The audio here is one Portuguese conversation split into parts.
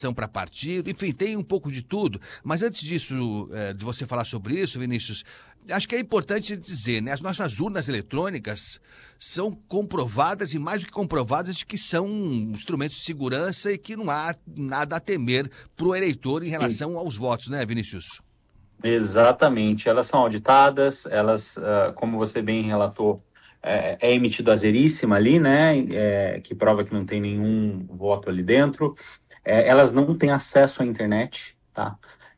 para partido, enfim, tem um pouco de tudo. Mas antes disso, de você falar sobre isso, Vinícius, acho que é importante dizer, né? As nossas urnas eletrônicas são comprovadas e mais do que comprovadas de que são instrumentos de segurança e que não há nada a temer para o eleitor em Sim, relação aos votos, né, Vinícius? exatamente. Elas são auditadas, elas, como você bem relatou, é emitido a zeríssima ali, né? Que prova que não tem nenhum voto ali dentro. Elas não têm acesso à internet, tá?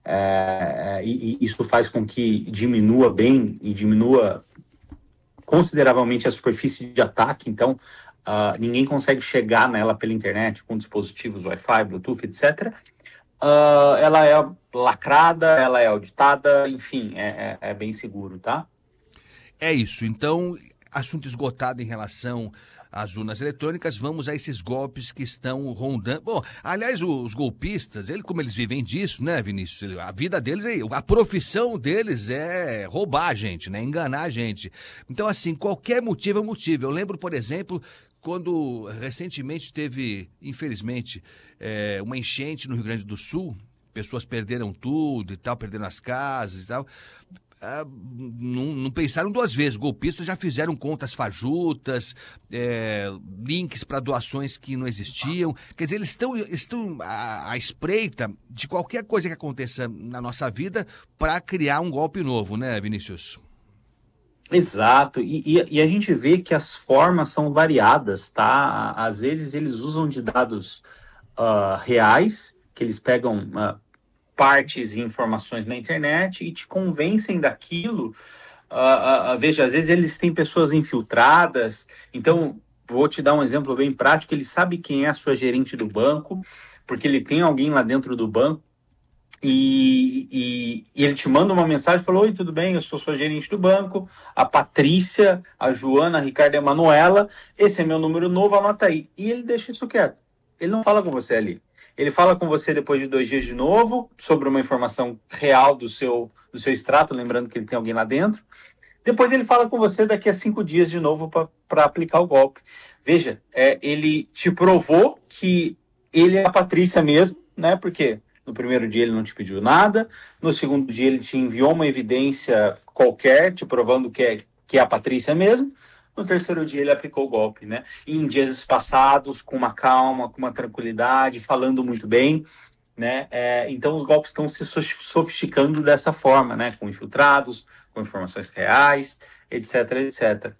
E isso faz com que diminua bem e diminua consideravelmente a superfície de ataque. Então, ninguém consegue chegar nela pela internet com dispositivos Wi-Fi, Bluetooth, etc. Ela é lacrada, ela é auditada, enfim, é bem seguro, tá? É isso. Então, assunto esgotado em relação às urnas eletrônicas, vamos a esses golpes que estão rondando. Bom, aliás, os golpistas, como eles vivem disso, né, Vinícius? A vida deles, a profissão deles é roubar a gente, né? Enganar a gente. Então, assim, qualquer motivo é motivo. Eu lembro, por exemplo, quando recentemente teve, infelizmente, uma enchente no Rio Grande do Sul, pessoas perderam tudo e tal, perderam as casas e tal. Não pensaram duas vezes. Golpistas já fizeram contas fajutas, links para doações que não existiam. Quer dizer, eles estão à espreita de qualquer coisa que aconteça na nossa vida para criar um golpe novo, né, Vinícius? Exato, e a gente vê que as formas são variadas, tá? Às vezes eles usam de dados reais, que eles pegam partes e informações na internet e te convencem daquilo. Veja, às vezes eles têm pessoas infiltradas, então vou te dar um exemplo bem prático, ele sabe quem é a sua gerente do banco, porque ele tem alguém lá dentro do banco, e ele te manda uma mensagem e falou: oi, tudo bem? Eu sou sua gerente do banco, a Patrícia, a Joana, a Ricardo e a Manuela, esse é meu número novo, anota aí. E ele deixa isso quieto. Ele não fala com você ali. Ele fala com você depois de 2 dias de novo, sobre uma informação real do seu extrato, lembrando que ele tem alguém lá dentro. Depois ele fala com você daqui a 5 dias de novo para aplicar o golpe. Veja, ele te provou que ele é a Patrícia mesmo, né? Porque no primeiro dia ele não te pediu nada, no segundo dia ele te enviou uma evidência qualquer, te provando que é a Patrícia mesmo. No terceiro dia ele aplicou o golpe, né? E em dias passados, com uma calma, com uma tranquilidade, falando muito bem, né? Então os golpes estão se sofisticando dessa forma, né? Com infiltrados, com informações reais, etc, etc.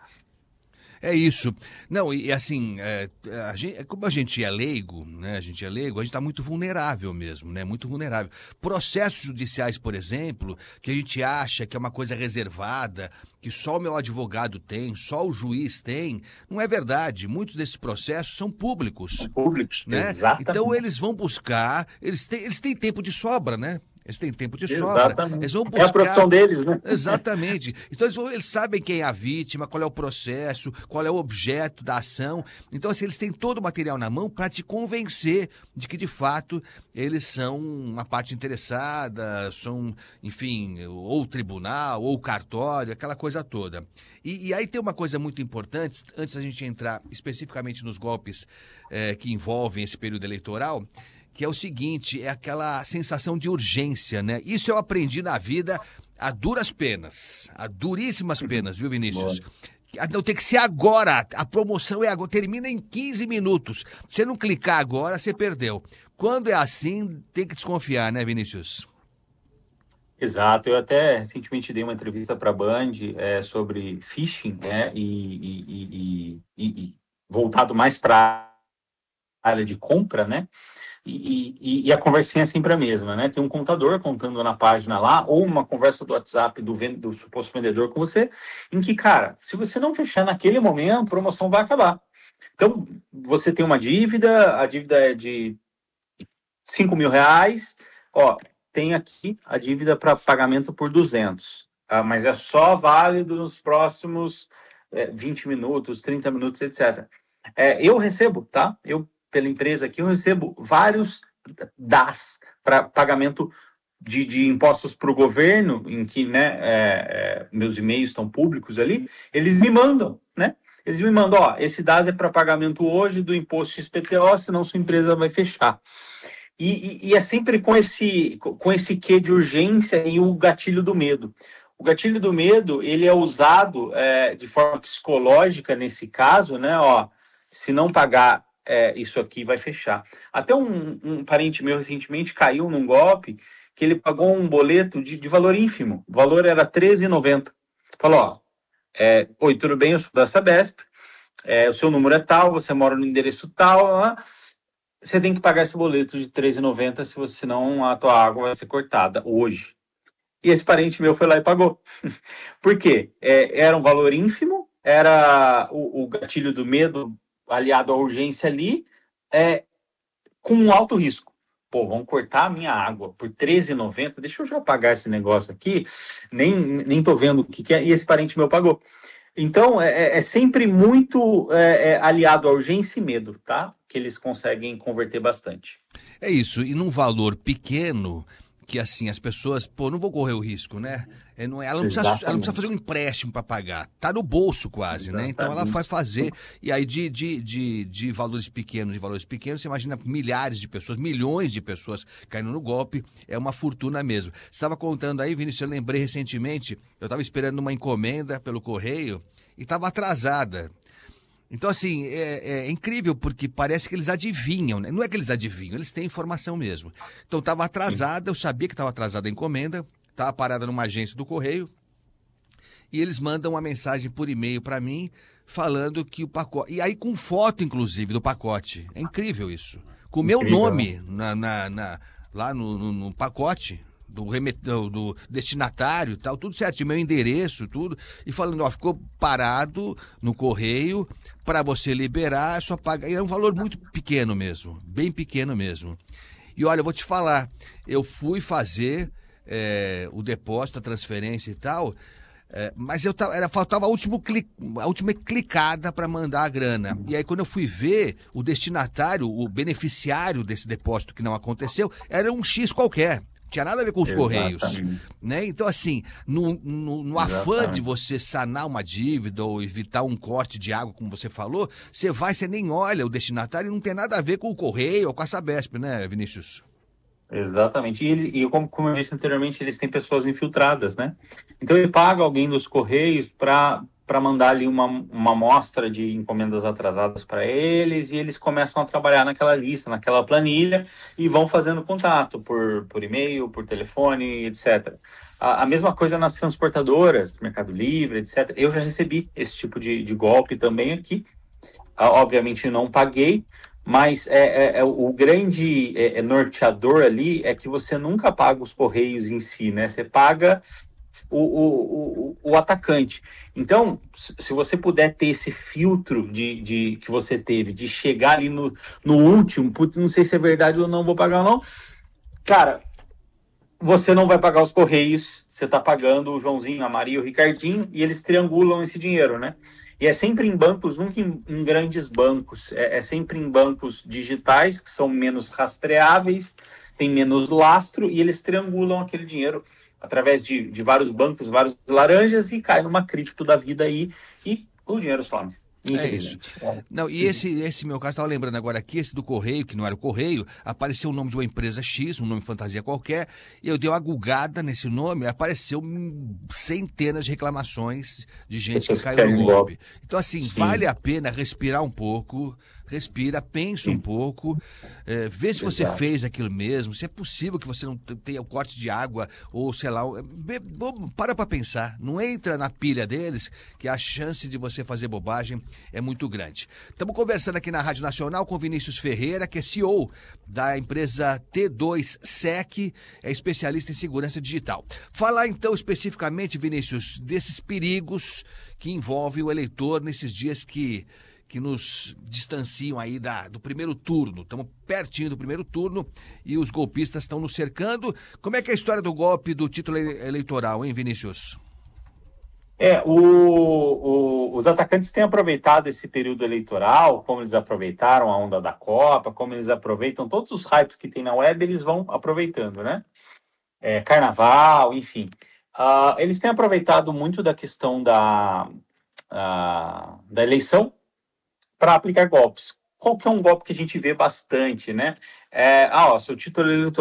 É isso. Não, e assim, como a gente é leigo, né? A gente está muito vulnerável mesmo, né? Muito vulnerável. Processos judiciais, por exemplo, que a gente acha que é uma coisa reservada, que só o meu advogado tem, só o juiz tem, não é verdade. Muitos desses processos são públicos, Públicos, né? Então exatamente. eles vão buscar, eles têm tempo de sobra, né? Eles têm tempo de sobra. Eles Exatamente. vão É a buscar. profissão deles, né? Exatamente. Então eles sabem quem é a vítima, qual é o processo, qual é o objeto da ação. Então, assim, eles têm todo o material na mão para te convencer de que, de fato, eles são uma parte interessada, são, enfim, ou o tribunal, ou o cartório, aquela coisa toda. E aí tem uma coisa muito importante, antes da gente entrar especificamente nos golpes que envolvem esse período eleitoral, que é o seguinte, é aquela sensação de urgência, né? Isso eu aprendi na vida a duras penas, a duríssimas penas, viu, Boa. Vinícius? Não, tem que ser agora, a promoção é agora, termina em 15 minutos. Se não clicar agora, você perdeu. Quando é assim, tem que desconfiar, né, Vinícius? Exato, eu até recentemente dei uma entrevista para a Band sobre phishing, né, e voltado mais para a área de compra, né, e a conversinha é sempre a mesma, né, tem um contador contando na página lá, ou uma conversa do WhatsApp do suposto vendedor com você, em que, cara, se você não fechar naquele momento, a promoção vai acabar. Então, você tem uma dívida, a dívida é de 5.000 reais, ó, tem aqui a dívida para pagamento por 200, mas é só válido nos próximos 20 minutos, 30 minutos, etc. Eu recebo, tá? Eu, pela empresa aqui, eu recebo vários DAS para pagamento de impostos para o governo, em que, né, meus e-mails estão públicos ali, eles me mandam, né? Eles me mandam, ó, esse DAS é para pagamento hoje do imposto XPTO, senão sua empresa vai fechar. E é sempre com esse quê de urgência e o gatilho do medo. O gatilho do medo, ele é usado de forma psicológica nesse caso, né? Ó, se não pagar isso aqui, vai fechar. Até um parente meu recentemente caiu num golpe que ele pagou um boleto de valor ínfimo. O valor era R$13,90. Falou, ó, oi, tudo bem? Eu sou da Sabesp, o seu número é tal, você mora no endereço tal, você tem que pagar esse boleto de R$13,90, senão a tua água vai ser cortada hoje. E esse parente meu foi lá e pagou. Por quê? Era um valor ínfimo, era o gatilho do medo aliado à urgência ali, com um alto risco. Pô, vão cortar a minha água por R$13,90, deixa eu já pagar esse negócio aqui, nem tô vendo o que é, e esse parente meu pagou. Então, é sempre muito aliado à urgência e medo, tá? Que eles conseguem converter bastante. É isso, e num valor pequeno, que assim, as pessoas, pô, não vou correr o risco, né? Ela não precisa fazer um empréstimo para pagar, tá no bolso quase, né? Então ela vai fazer, e aí de valores pequenos, você imagina milhares de pessoas, milhões de pessoas caindo no golpe, é uma fortuna mesmo. Você estava contando aí, Vinícius, eu lembrei recentemente, eu estava esperando uma encomenda pelo correio e estava atrasada. Então, assim, é incrível, porque parece que eles adivinham, né? Não é que eles adivinham, eles têm informação mesmo. Então, estava atrasada, eu sabia que estava atrasada a encomenda, estava parada numa agência do correio, e eles mandam uma mensagem por e-mail para mim, falando que o pacote... E aí com foto, inclusive, do pacote. É incrível isso. Com o meu nome lá no pacote... Do destinatário e tal, tudo certinho, meu endereço, tudo, e falando, ó, ficou parado no correio, para você liberar, só paga. E é um valor muito pequeno mesmo, bem pequeno mesmo. E olha, eu vou te falar, eu fui fazer o depósito, a transferência e tal, mas faltava a última clicada para mandar a grana. E aí, quando eu fui ver, o destinatário, o beneficiário desse depósito que não aconteceu, era um X qualquer. Tinha nada a ver com os Correios, né? Então, assim, no afã de você sanar uma dívida ou evitar um corte de água, como você falou, você nem olha o destinatário e não tem nada a ver com o Correio ou com a Sabesp, né, Vinícius? Exatamente. E como eu disse anteriormente, eles têm pessoas infiltradas, né? Então ele paga alguém dos Correios para mandar ali uma amostra de encomendas atrasadas para eles, e eles começam a trabalhar naquela lista, naquela planilha, e vão fazendo contato por e-mail, por telefone, etc. A mesma coisa nas transportadoras, Mercado Livre, etc. Eu já recebi esse tipo de golpe também aqui. Obviamente não paguei, mas o grande norteador ali é que você nunca paga os Correios em si, né? Você paga o atacante. Então, se você puder ter esse filtro que você teve, de chegar ali no último, não sei se é verdade ou não, vou pagar ou não, cara, você não vai pagar os Correios, você está pagando o Joãozinho, a Maria, o Ricardinho, e eles triangulam esse dinheiro, né? E é sempre em bancos, nunca em grandes bancos, é sempre em bancos digitais, que são menos rastreáveis, tem menos lastro, e eles triangulam aquele dinheiro através de vários bancos, vários laranjas, e cai numa cripto da vida aí, e o dinheiro some. É isso. Não, e esse meu caso, estava lembrando agora aqui, esse do Correio, que não era o Correio, apareceu o nome de uma empresa X, um nome fantasia qualquer, e eu dei uma gugada nesse nome, apareceu centenas de reclamações de gente que caiu no golpe. Então, assim, vale a pena respirar um pouco, pensa um pouco, vê se você fez aquilo mesmo, se é possível que você não tenha o corte de água, ou sei lá, para pensar, não entra na pilha deles, que a chance de você fazer bobagem é muito grande. Estamos conversando aqui na Rádio Nacional com Vinícius Ferreira, que é CEO da empresa T2Sec, é especialista em segurança digital. Falar então especificamente, Vinícius, desses perigos que envolvem o eleitor nesses dias que nos distanciam aí do primeiro turno. Estamos pertinho do primeiro turno e os golpistas estão nos cercando. Como é que é a história do golpe do título eleitoral, hein, Vinícius? Os atacantes têm aproveitado esse período eleitoral, como eles aproveitaram a onda da Copa, como eles aproveitam todos os hypes que tem na web, eles vão aproveitando, né? Carnaval, enfim. Eles têm aproveitado muito da questão da eleição para aplicar golpes. Qual que é um golpe que a gente vê bastante, né? Seu título eleitoral